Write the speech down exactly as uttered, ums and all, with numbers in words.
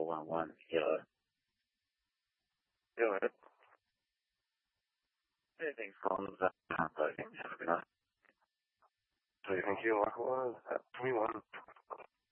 one one kilo. Go ahead. Anything from the loading. Have a good night. So you think you like one? At twenty-one.